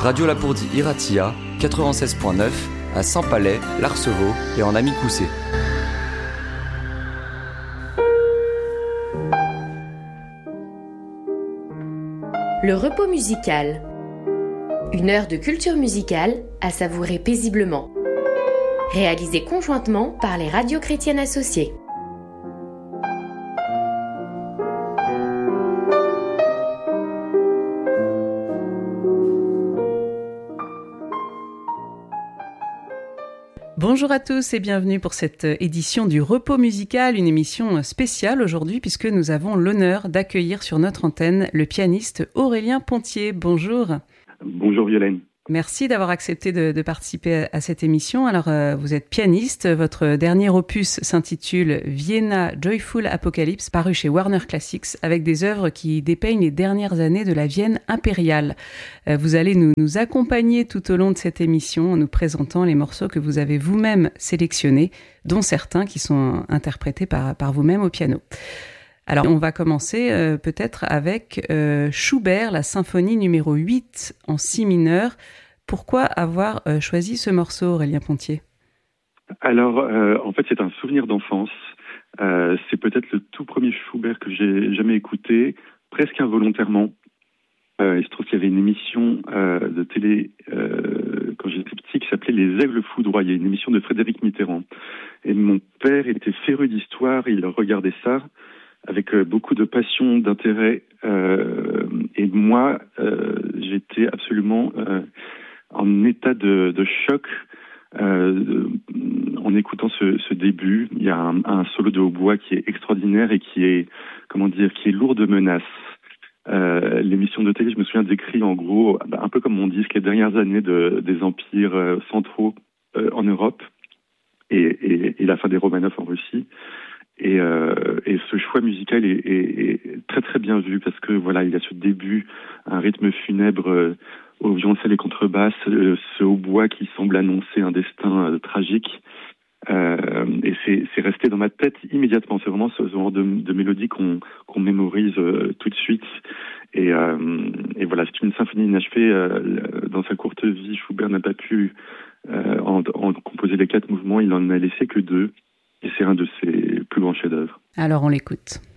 Radio Lapourdie Iratia, 96.9, à Saint-Palais, l'Arceveau et en Amicoussé. Le repos musical. Une heure de culture musicale à savourer paisiblement. Réalisée conjointement par les radios chrétiennes associées. Bonjour à tous et bienvenue pour cette édition du Repos musical, une émission spéciale aujourd'hui puisque nous avons l'honneur d'accueillir sur notre antenne le pianiste Aurélien Pontier. Bonjour. Bonjour Violaine. Merci d'avoir accepté de participer à cette émission. Alors, vous êtes pianiste. Votre dernier opus s'intitule Vienna Joyful Apocalypse, paru chez Warner Classics, avec des œuvres qui dépeignent les dernières années de la Vienne impériale. Vous allez nous accompagner tout au long de cette émission en nous présentant les morceaux que vous avez vous-même sélectionnés, dont certains qui sont interprétés par vous-même au piano. Alors, on va commencer peut-être avec Schubert, la symphonie numéro 8 en si mineur. Pourquoi avoir choisi ce morceau, Aurélien Pontier ? Alors, en fait, c'est un souvenir d'enfance. C'est peut-être le tout premier Schubert que j'ai jamais écouté, presque involontairement. Il se trouve qu'il y avait une émission de télé quand j'étais petit qui s'appelait Les Aigles Foudroyés, une émission de Frédéric Mitterrand. Et mon père était féru d'histoire, il regardait ça avec beaucoup de passion, d'intérêt. Et moi, j'étais absolument en état de choc en écoutant ce début. Il y a un solo de hautbois qui est extraordinaire et qui est lourd de menaces. L'émission de télé, je me souviens, décrit en gros, un peu comme mon disque, les dernières années des empires centraux en Europe et la fin des Romanov en Russie. Et ce choix musical est très très bien vu parce que voilà, il y a ce début, un rythme funèbre au violoncelle et contrebasse, ce hautbois qui semble annoncer un destin tragique. Et c'est resté dans ma tête immédiatement. C'est vraiment ce genre de mélodie qu'on mémorise tout de suite. Et voilà, c'est une symphonie inachevée. Dans sa courte vie, Schubert n'a pas pu en composer les 4 mouvements. Il n'en a laissé que 2. Et c'est un de ses plus grands chefs-d'œuvre. Alors on l'écoute.